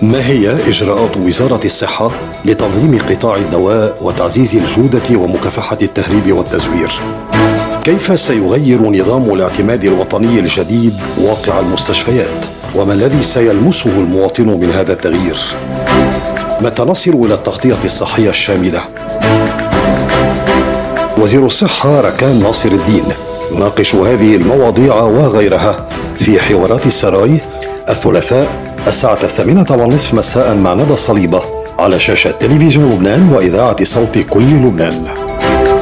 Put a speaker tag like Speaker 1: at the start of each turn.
Speaker 1: ما هي إجراءات وزارة الصحة لتنظيم قطاع الدواء وتعزيز الجودة ومكافحة التهريب والتزوير؟ كيف سيغير نظام الاعتماد الوطني الجديد واقع المستشفيات؟ وما الذي سيلمسه المواطن من هذا التغيير؟ متى نصل إلى التغطية الصحية الشاملة؟ وزير الصحة ركان ناصر الدين يناقش هذه المواضيع وغيرها في حوارات السراي الثلاثاء الساعة 8:30 مساء مع ندى صليبة على شاشة تلفزيون لبنان وإذاعة صوت كل لبنان.